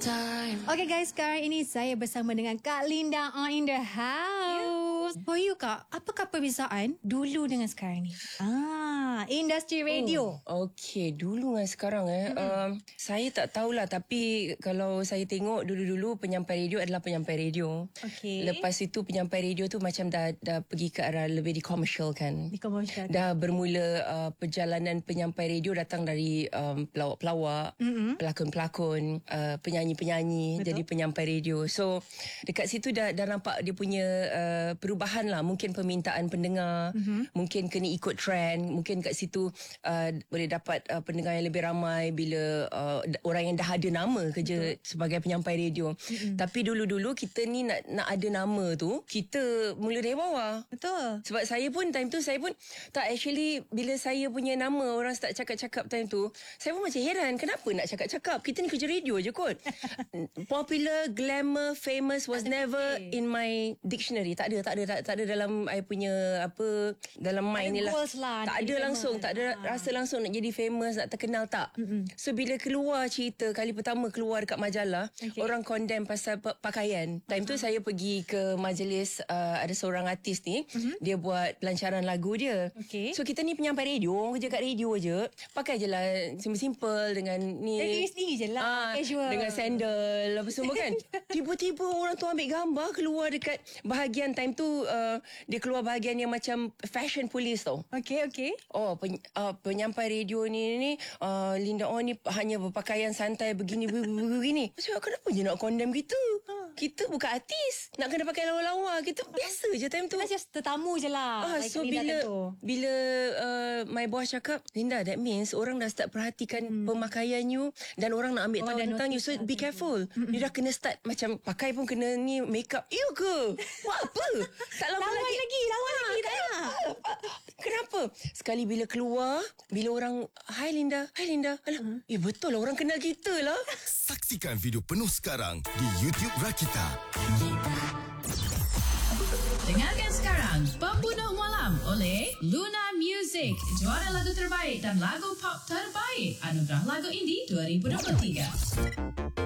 Okay guys, sekarang ini saya bersama dengan Kak Linda on in the house. For you Kak, apakah perbezaan dulu dengan sekarang ni? Industri radio. Okay, dulu dengan sekarang saya tak tahulah, tapi kalau saya tengok dulu-dulu penyampai radio adalah penyampai radio. Okay. Lepas itu penyampai radio tu macam dah pergi ke arah lebih di commercial kan. Di commercial. Dah bermula perjalanan penyampai radio datang dari pelawak-pelawak, pelakon-pelakon, penyanyi-penyanyi. Betul. Jadi penyampai radio. So dekat situ dah nampak dia punya perubahan lah. Mungkin permintaan pendengar, mungkin kena ikut trend, mungkin kat situ boleh dapat pendengar yang lebih ramai bila orang yang dah ada nama kerja sebagai penyampai radio. Tapi dulu-dulu kita ni nak ada nama tu, kita mula dari bawah. Betul. Sebab saya pun time tu, saya pun tak actually, bila saya punya nama orang start cakap-cakap time tu, saya pun macam heran, kenapa nak cakap-cakap? Kita ni kerja radio je kot. Popular, glamour, famous was never in my dictionary. Tak ada dalam I punya dalam mind ni lah. Tak ada langsung, tak ada rasa langsung nak jadi famous, nak terkenal, tak. So bila keluar cerita kali pertama keluar dekat majalah, orang condemn pasal pakaian. Time tu saya pergi ke majlis, ada seorang artis ni, dia buat pelancaran lagu dia. So kita ni penyampai radio, orang kerja kat radio je, pakai je lah simple-simple dengan ni. Diri sendiri je lah, casual. Dengan sandal apa semua kan. Tiba-tiba orang tu ambil gambar keluar dekat bahagian time tu, dia keluar bahagian yang macam fashion police tau. Okay. Penyampai radio ni Linda On ni hanya berpakaian santai begini. Maksudnya kenapa je nak condemn kita? Kita bukan artis, nak kena pakai lawa-lawa. Kita biasa je time tu. Kita just tetamu je lah. So bila my boss cakap, Linda, that means orang dah start perhatikan pemakaian you, dan orang nak ambil tahu tentang you. So be careful. You dah kena start macam pakai pun kena ni, make up. You ke? Buat apa? Tak lama lagi. Lawan lagi tak nak. Kenapa? Sekali bila keluar, bila orang, Hai Linda. Alah, betul lah, orang kenal kita lah. Saksikan video penuh sekarang di YouTube Rakita. Dengarkan sekarang Pembunuh Malam oleh Luna Music, juara lagu terbaik dan lagu pop terbaik Anugerah Lagu Indie 2023.